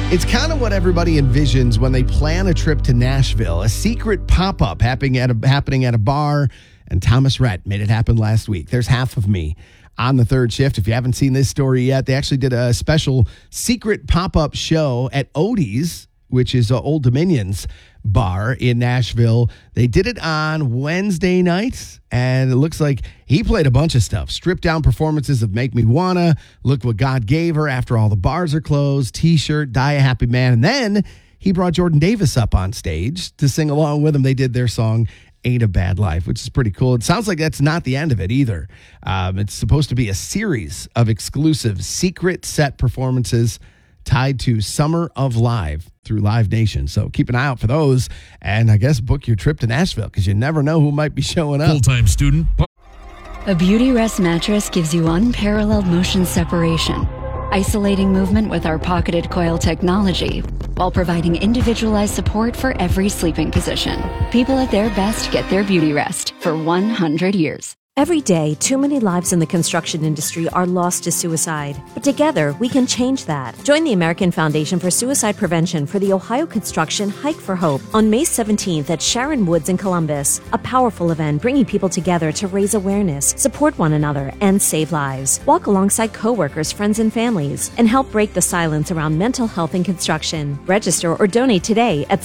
It's kind of what everybody envisions when they plan a trip to Nashville, a secret pop-up happening at a bar, and Thomas Rhett made it happen last week. There's Half of Me on the third shift. If you haven't seen this story yet, they actually did a special secret pop-up show at Odie's, which is Old Dominion's bar in Nashville. They did it on Wednesday night, and it looks like he played a bunch of stuff. Stripped down performances of Make Me Wanna, Look What God Gave Her, After All the Bars Are Closed, T-Shirt, Die a Happy Man, and then he brought Jordan Davis up on stage to sing along with him. They did their song Ain't a Bad Life, which is pretty cool. It sounds like that's not the end of it either. It's supposed to be a series of exclusive secret set performances tied to Summer of Live through Live Nation. So keep an eye out for those, and I guess book your trip to Nashville because you never know who might be showing up. Full-time student. A Beautyrest mattress gives you unparalleled motion separation, isolating movement with our pocketed coil technology, while providing individualized support for every sleeping position. People at their best get their Beautyrest for 100 years. Every day, too many lives in the construction industry are lost to suicide. But together, we can change that. Join the American Foundation for Suicide Prevention for the Ohio Construction Hike for Hope on May 17th at Sharon Woods in Columbus. A powerful event bringing people together to raise awareness, support one another, and save lives. Walk alongside coworkers, friends, and families, and help break the silence around mental health in construction. Register or donate today at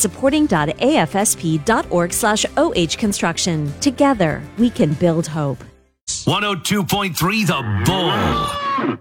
supporting.afsp.org/OH Construction. Together, we can build hope. 102.3 The Bull.